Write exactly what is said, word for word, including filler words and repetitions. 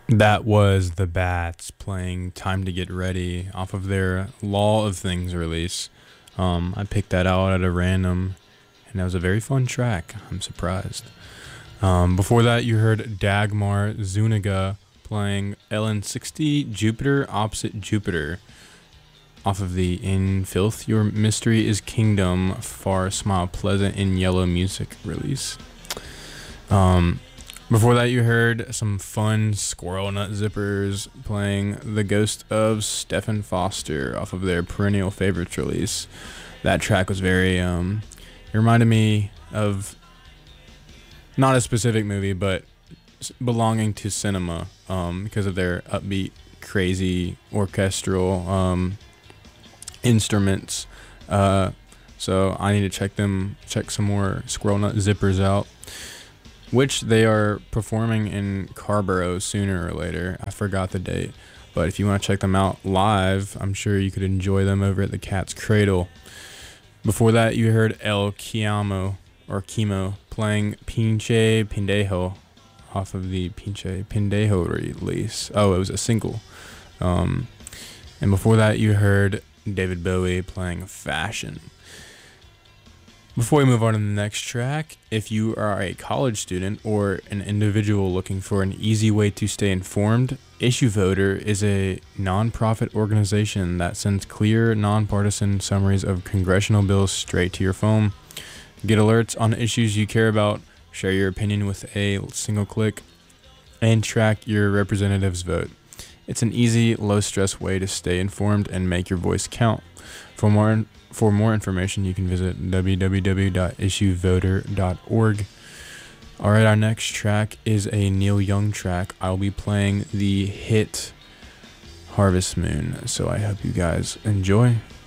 That was the Bats playing Time to Get Ready off of their Law of Things release. Um, I picked that out at a random, and that was a very fun track. I'm surprised. Um, before that, you heard Dagmar Zuniga playing L N sixty Jupiter Opposite Jupiter off of the In Filth Your Mystery is Kingdom Far Smile Pleasant in Yellow Music release. Um, Before that, you heard some fun Squirrel Nut Zippers playing The Ghost of Stephen Foster off of their Perennial Favorites release. That track was very, um, it reminded me of not a specific movie, but belonging to cinema um, because of their upbeat, crazy orchestral um, instruments. Uh, so I need to check them, check some more Squirrel Nut Zippers out, which they are performing in Carborough sooner or later. I forgot the date, but if you want to check them out live, I'm sure you could enjoy them over at the Cat's Cradle. Before that, you heard El Chiamo, or Chemo, playing Pinche Pendejo off of the Pinche Pendejo release. Oh, it was a single. Um, and before that, you heard David Bowie playing Fashion. Before we move on to the next track, if you are a college student or an individual looking for an easy way to stay informed, Issue Voter is a nonprofit organization that sends clear, nonpartisan summaries of congressional bills straight to your phone. Get alerts on issues you care about, share your opinion with a single click, and track your representative's vote. It's an easy, low-stress way to stay informed and make your voice count. For more For more information, you can visit w w w dot issue voter dot org. Alright, our next track is a Neil Young track. I'll be playing the hit Harvest Moon, so I hope you guys enjoy.